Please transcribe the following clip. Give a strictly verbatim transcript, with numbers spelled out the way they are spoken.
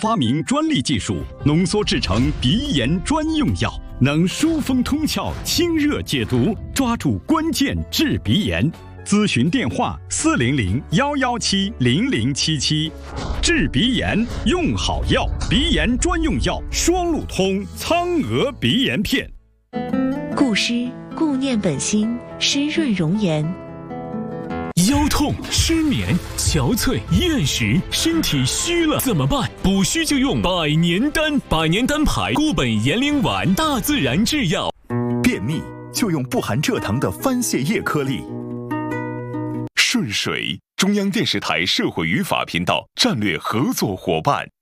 发明专利技术，浓缩制成鼻炎专用药，能疏风通窍、清热解毒，抓住关键治鼻炎。咨询电话：四零零幺幺七零零七七。治鼻炎用好药，鼻炎专用药双路通苍娥鼻炎片。 固湿固念本心，湿润容颜。 腰痛、失眠、憔悴、厌食，身体虚了怎么办？补虚就用百年丹，百年丹牌固本延龄丸，大自然制药。 便秘就用不含蔗糖的番泻叶颗粒。顺水，中央电视台社会语法频道战略合作伙伴。